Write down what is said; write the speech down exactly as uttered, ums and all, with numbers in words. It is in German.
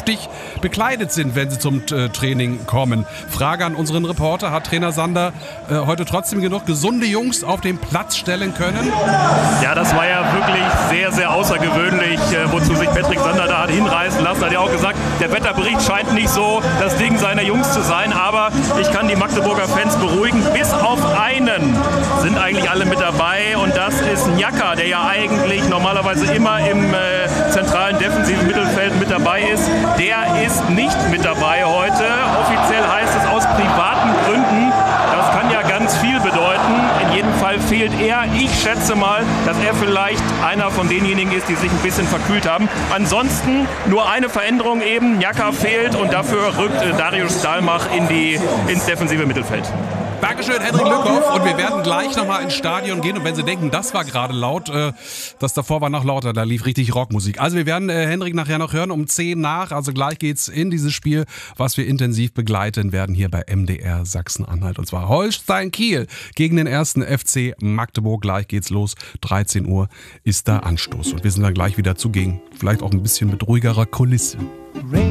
vernünftig bekleidet sind, wenn sie zum äh, Training kommen. Frage an unseren Reporter, hat Trainer Sander äh, heute trotzdem genug gesunde Jungs auf den Platz stellen können? Ja, das war ja wirklich sehr, sehr außergewöhnlich, äh, wozu sich Patrick Sander da hat hinreißen lassen. Hat ja auch gesagt, der Wetterbericht scheint nicht so das Ding seiner Jungs zu sein, aber ich kann die Magdeburger Fans beruhigen. Bis auf einen sind eigentlich alle mit dabei und das ist Njaka, der ja eigentlich normalerweise immer im äh, zentralen defensiven Mittelfeld mit dabei ist. Der ist nicht mit dabei heute. Offiziell heißt es aus privaten Gründen. Das kann ja ganz viel bedeuten. In jedem Fall fehlt er. Ich schätze mal, dass er vielleicht einer von denjenigen ist, die sich ein bisschen verkühlt haben. Ansonsten nur eine Veränderung eben. Njaka fehlt und dafür rückt äh, Darius Stahlmach in die, ins defensive Mittelfeld. Dankeschön, Henrik Lückhoff. Und wir werden gleich nochmal ins Stadion gehen. Und wenn Sie denken, das war gerade laut, äh, das davor war noch lauter, da lief richtig Rockmusik. Also wir werden äh, Henrik nachher noch hören um zehn nach. Also gleich geht's in dieses Spiel, was wir intensiv begleiten werden hier bei M D R Sachsen-Anhalt. Und zwar Holstein Kiel gegen den ersten F C Magdeburg. Gleich geht's los. dreizehn Uhr ist da Anstoß. Und wir sind dann gleich wieder zugegen. Vielleicht auch ein bisschen mit ruhigerer Kulisse.